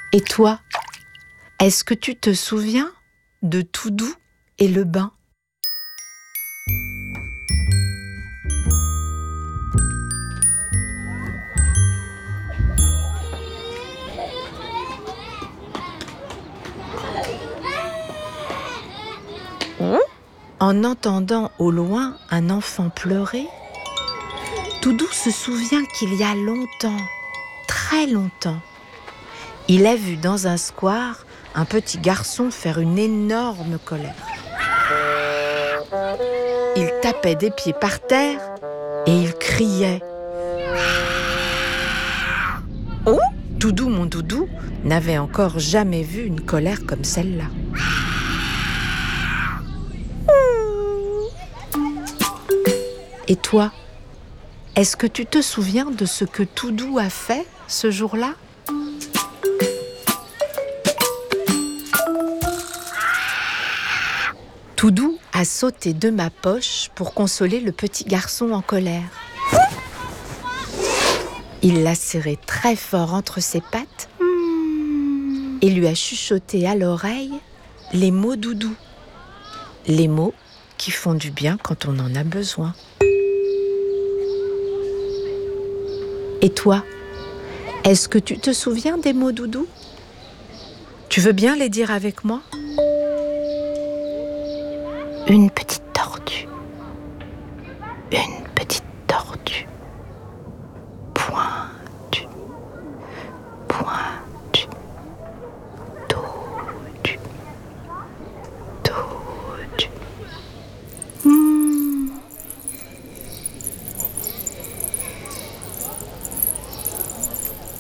Et toi, est-ce que tu te souviens de Toudou et le bain ? En entendant au loin un enfant pleurer, Toudou se souvient qu'il y a longtemps, très longtemps, il a vu dans un square un petit garçon faire une énorme colère. Il tapait des pieds par terre et il criait. Oh, Toudou, mon doudou, n'avait encore jamais vu une colère comme celle-là. Et toi, est-ce que tu te souviens de ce que Toudou a fait ce jour-là ? Toudou a sauté de ma poche pour consoler le petit garçon en colère. Il l'a serré très fort entre ses pattes et lui a chuchoté à l'oreille les mots doudou. Les mots qui font du bien quand on en a besoin. Et toi, est-ce que tu te souviens des mots doudou ? Tu veux bien les dire avec moi ? Une petite